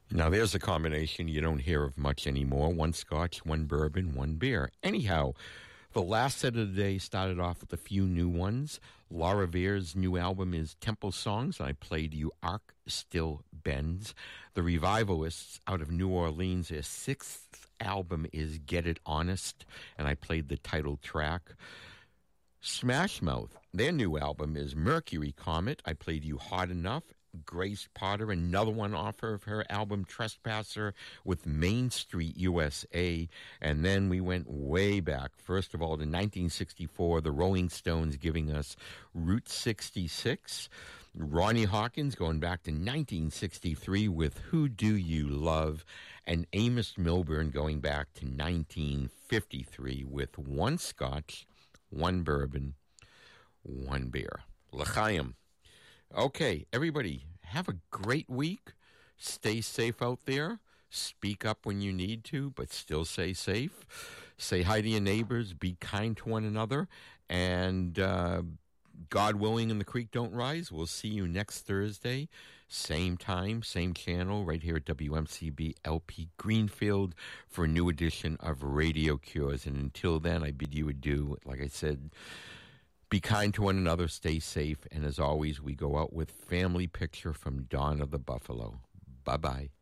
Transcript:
Now, there's a combination you don't hear of much anymore. One scotch, one bourbon, one beer. Anyhow, the last set of the day started off with a few new ones. Laura Vere's new album is Temple Songs, and I played you Arc Still Bends. The Revivalists out of New Orleans, their sixth album is Get It Honest, and I played the title track. Smash Mouth, their new album is Mercury Comet. I played you Hot Enough. Grace Potter, another one off of her album Trespasser with Main Street USA. And then we went way back. First of all, to 1964, the Rolling Stones giving us Route 66. Ronnie Hawkins going back to 1963 with Who Do You Love? And Amos Milburn going back to 1953 with One Scotch, One Bourbon, One Beer. L'chaim. Okay, everybody, have a great week. Stay safe out there. Speak up when you need to, but still stay safe. Say hi to your neighbors. Be kind to one another. And God willing and the creek don't rise, we'll see you next Thursday. Same time, same channel, right here at WMCB LP Greenfield for a new edition of Radio Cures. And until then, I bid you adieu. Like I said, be kind to one another, stay safe, and as always, we go out with Family Picture from Dawn of the Buffalo. Bye-bye.